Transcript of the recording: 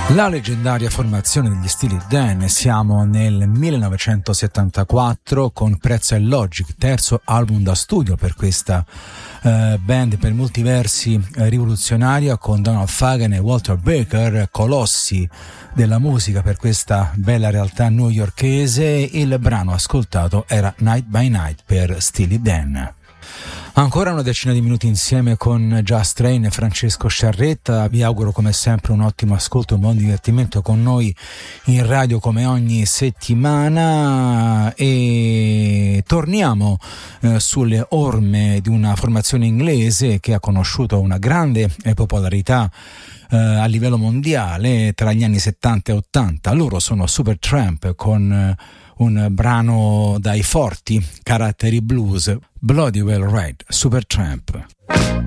La leggendaria formazione degli Steely Dan, siamo nel 1974 con Prezzo e Logic, terzo album da studio per questa band per molti versi rivoluzionaria, con Donald Fagen e Walter Baker, colossi della musica per questa bella realtà newyorkese. Il brano ascoltato era Night by Night per Steely Dan. Ancora una decina di minuti insieme con Just Train e Francesco Sciarretta. Vi auguro come sempre un ottimo ascolto, un buon divertimento con noi in radio come ogni settimana, e torniamo sulle orme di una formazione inglese che ha conosciuto una grande popolarità a livello mondiale tra gli anni 70 e 80. Loro sono Supertramp con un brano dai forti caratteri blues, Bloody Well Right, Supertramp.